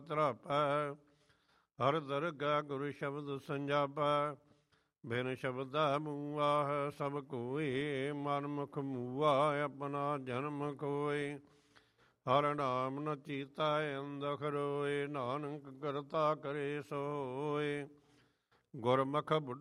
ਤਰਾਪੈ। ਹਰ ਦਰਗਾਹ ਗੁਰੂ ਸ਼ਬਦ ਸੰਜਾਪੈ। ਬਿਨ ਸ਼ਬਦਾ ਮੂਆ ਸਭ ਕੋਇ। ਮਨ ਮੁਖ ਮੂਆ ਆਪਣਾ ਜਨਮ ਕੋਇ। ਹਰ ਨਾਮ ਨ ਚੀਤਾ ਅੰਦਖ ਰੋਏ। ਨਾਨਕ ਕਰਤਾ ਕਰੇ ਸੋਏ। ਗੁਰਮੁਖ